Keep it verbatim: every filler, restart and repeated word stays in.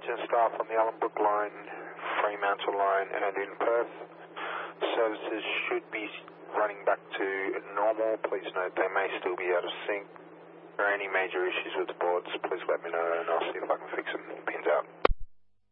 engine staff on the Allenbrook line, Fremantle line and in Perth. Services should be running back to normal. Please note they may still be out of sync. If there are any major issues with the boards, please let me know and I'll see if I can fix them. Pins out.